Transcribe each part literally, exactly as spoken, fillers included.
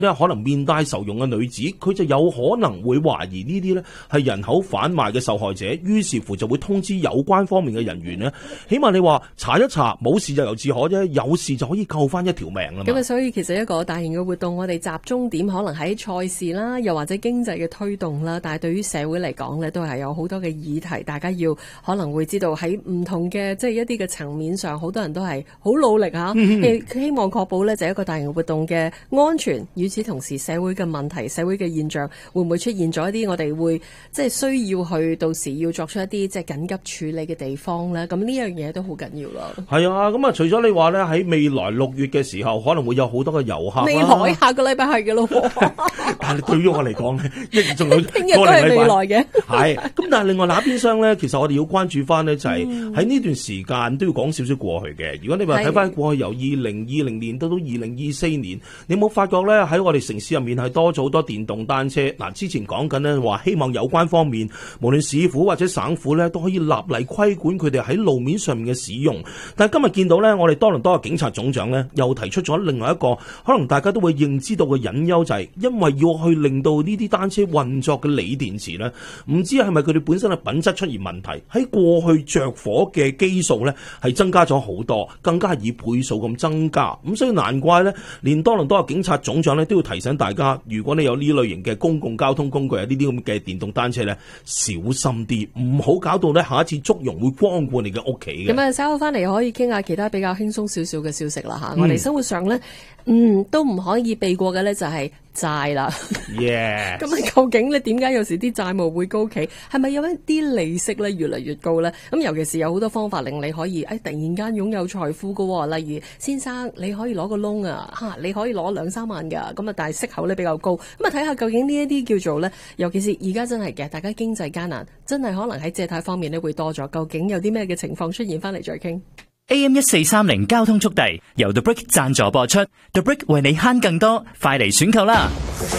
因為可能面帶愁容嘅女子，佢就有可能會懷疑呢啲呢係人口販賣嘅受害者，於是乎就會通知有關方面嘅人員呢，起碼你話查一查，冇事就由自可啫，有事就可以救翻一條命啦嘛。 咁啊，所以其實一個大型嘅活動，我哋集中點可能喺賽事啦，又或者經濟嘅推動啦，但係對於社會嚟講呢，都係有好多嘅議題，大家要可能會知道喺唔同嘅即係一啲嘅層面上，好多人都係好努力嚇，嗯、希望確保呢就係一個大型活動嘅安全。與此同時，社會嘅問題、社會嘅現象會唔會出現咗一啲我哋會即係需要去到時要作出一啲即係緊急處理嘅地方咧？咁呢樣嘢都好緊要咯。係啊，咁啊，除咗你話咧喺未來六月嘅時候，可能會有好多嘅遊客。 未來下個禮拜係嘅咯。 但係對於我嚟講咧，一仲有聽日都係未來嘅。 係。咁但係另外那邊廂咧，其實我哋要關注翻呢，就係喺呢段時間都要講少少過去嘅。如果你話睇翻過去由二零二零年到到二零二四年，你有冇發覺咧喺我哋城市入面係多咗好多電動單車？嗱，之前講緊呢話希望有關方面，無論市府或者省府咧，都可以立例規管佢哋喺路面上面嘅使用。但係今日見到咧，我哋多倫多嘅警察總長咧，又提出咗另外一個可能大家都會認知到嘅隱憂，就係因為要去令到呢啲單車運作嘅鋰電池咧，唔知係咪佢哋本身嘅品質出現問題，喺過去着火嘅基數咧係增加咗好多，更加係以倍數咁增加。咁所以難怪咧，連多倫多嘅警察總長咧都要提醒大家，如果你有呢類型嘅公共交通工具啊，呢啲咁嘅電動單車咧，小心啲，唔好搞到咧下一次祝融會光顧你嘅屋企嘅。 咁啊，稍後翻嚟可以傾下其他比較輕鬆少少嘅消息啦吓。嗯、我哋生活上咧，嗯，都唔可以避過嘅咧就係債啦。 耶！咁啊，究竟咧點解有時啲債務會高企？係咪有一啲利息咧越嚟越高咧？咁尤其是有好多方法令你可以誒、哎、突然間擁有財富噶、哦，例如先生你可以攞個窿啊，吓你可以攞兩三萬噶，咁啊但係息口咧比較高。咁啊睇下究竟呢一啲叫做咧，尤其是而家真係嘅，大家經濟艱難，真係可能喺借貸方面咧會多咗。究竟有啲咩嘅情況出現？翻嚟再傾。 A M 一四三零交通速遞由 The Brick 贊助播出 ，The Brick 為你慳更多，快嚟選購啦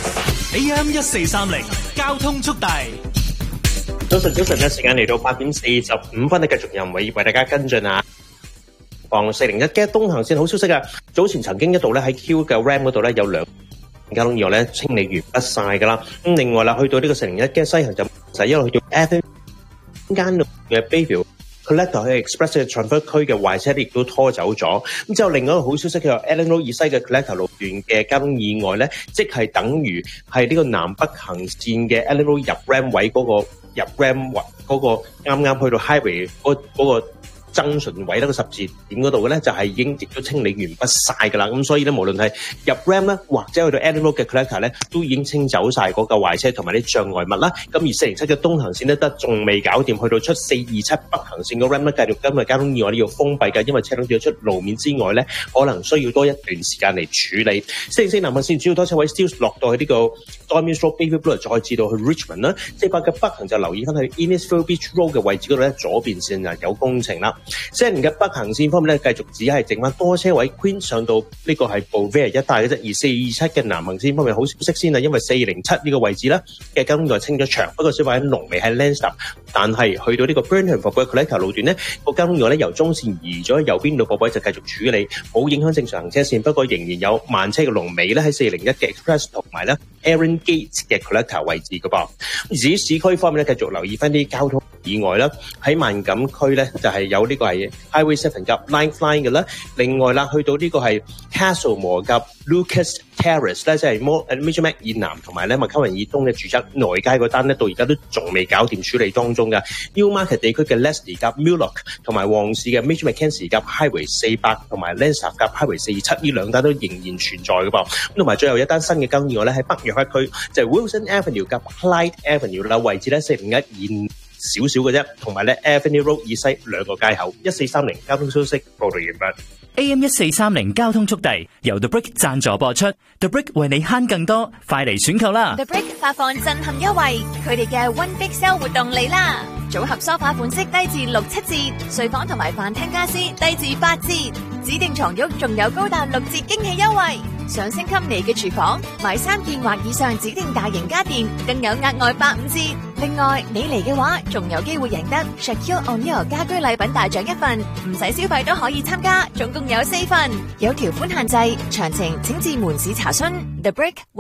！A M 一四三零交通速遞， 早晨早晨嘅時間嚟到八點四十五分，呢繼續由偉業為大家跟進啊！放四零一嘅東行線好消息啊！早前曾經一度咧喺 Q 嘅 Ram 嗰度咧有兩交通意外咧清理完畢晒噶啦，咁另外啦去到呢個四零一嘅西行就就一路去到 F N 間路嘅 Bayview Collector 去 Express 嘅 Transfer 區嘅壞車亦都拖走咗。咁之後另外一個好消息，佢話 Allen Road 以西嘅 Collector 路段嘅交通意外咧，即係等於係呢個南北行線嘅 Allen Road 入 Ram 位嗰個入 Ram 位嗰個啱啱去到 Highway 嗰嗰個增順位呢個十字點嗰度嘅咧，就係已經亦都清理完畢晒㗎啦。咁所以咧，無論係入 Ram 咧，或者去到 Allen Road 嘅 Collector 咧，都已經清走晒嗰嚿壞車同埋啲障礙物啦。咁而四零七嘅東行線咧，得仲未搞掂，去到出四二七北行線嘅 Ram 咧，繼續今日交通意外咧要封閉㗎，因為車輛要出路面之外咧，可能需要多一段時間嚟處理。四零四南行線主要多車位 still 落到去呢個 Dormy Road、Bayview Road 再至到去 Richmond 啦。四百嘅北行就留意翻去 Innisfail Beach Road 嘅位置嗰度咧，左邊線啊有工程啦。四零嘅北行線方面咧，繼續只係剩翻多車位 Queen 上到呢個係 Beauvais 一帶嘅啫。而四二七嘅南行線方面好消息先啊，因為四零七呢個位置咧嘅交通就清咗場，不過小巴喺龍尾喺 Lansdowne， 但係去到呢個 Burnham 貨櫃 Collector 路段咧，個交通呢咧由中線移咗右邊路貨櫃就繼續處理，冇影響正常行車線，不過仍然有慢車嘅龍尾咧喺四零一嘅 Express 同埋咧 Aaron Gate 嘅 Collector 位置嘅噃。至於市區方面咧，繼續留意翻啲交通以外啦，喺萬錦區咧就係、是、有呢個係 Highway Seven 及 Line Line 嘅啦。另外啦，去到呢個係 Castlemore 及 Lucas Terrace 咧，即係 Major Mac 以南同埋咧麥溝雲以東嘅住宅內街嗰單咧，到而家都仲未搞掂處理當中嘅。Newmarket 地區嘅 Leslie 及 Mullock 同埋旺市嘅 Major Mackenzie 及 Highway 四百同埋 Lansdowne 及 Highway 四七呢兩單都仍然存在嘅噃。咁同埋最後一單新嘅交通意外咧，喺北約克區就係 Wilson Avenue 及 Clyde Avenue 啦，位置咧四零一現少少嘅啫，同埋咧 Avenue Road 以西兩個街口。一四三零交通消息報道完畢。 A M 一四三零交通速遞由 The Brick 贊助播出 ，The Brick 為你慳更多，快嚟選購啦 ！The Brick 發放震撼優惠，佢哋嘅 One Big Sale 活動嚟啦！組合梳化款式低至六七折，睡房同埋飯廳家私低至八折，指定床褥仲有高達六折驚喜優惠。 想升級你嘅廚房，買三件或以上指定大型家電，更有額外八五折。另外，你嚟嘅話，仲有機會贏得 Shaquille O'Neal 家居禮品大獎一份，唔使消費都可以參加，總共有四份，有條款限制，詳情請至門市查詢。The Brick